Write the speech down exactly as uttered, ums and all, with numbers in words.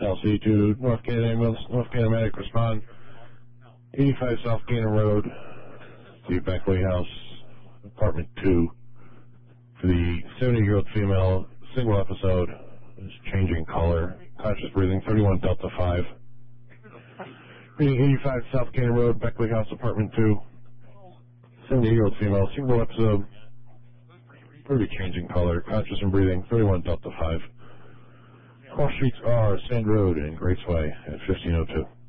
L C to North Canada Ambulance, North Canada Medic, respond. eighty-five South Gainer Road, the Beckley House, apartment two. For the seventy-year-old female, single episode, is changing color, conscious breathing, thirty-one Delta five. Reading eighty-five South Gainer Road, Beckley House, apartment two. seventy-year-old female, single episode, pretty changing color, conscious and breathing, thirty-one Delta five. Cross streets are Sand Road and Grace Way at fifteen oh two.